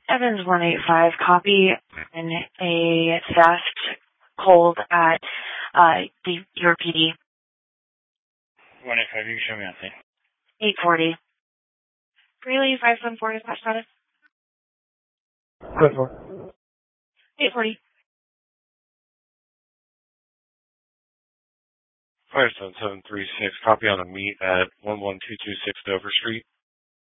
Evans 185, copy, and a theft hold at your PD. 185, you can show me on scene. 840. Greeley 574, dispatch status. 840. 57736, copy on a meet at 11226 Dover Street.